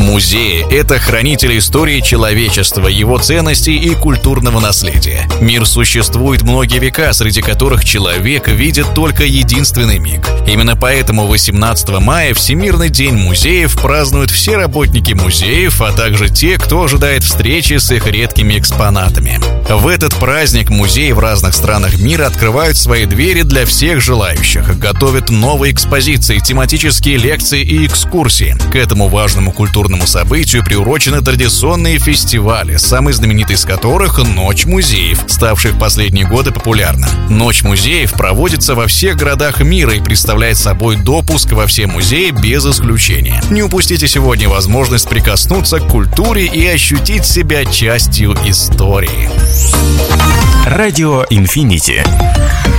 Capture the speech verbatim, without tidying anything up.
Музеи — это хранители истории человечества, его ценностей и культурного наследия. Мир существует многие века, среди которых человек видит только единственный миг. Именно поэтому восемнадцатого мая Всемирный день музеев празднуют все работники музеев, а также те, кто ожидает встречи с их редкими экспонатами. В этот праздник музеи в разных странах мира открывают свои двери для всех желающих, готовят новые экспозиции, тематические лекции и экскурсии. К этому важному культурному событию приурочены традиционные фестивали, самый знаменитый из которых — Ночь музеев, ставший в последние годы популярным. Ночь музеев проводится во всех городах мира и представляет собой допуск во все музеи без исключения. Не упустите сегодня возможность прикоснуться к культуре и ощутить себя частью истории. Радио Инфинити.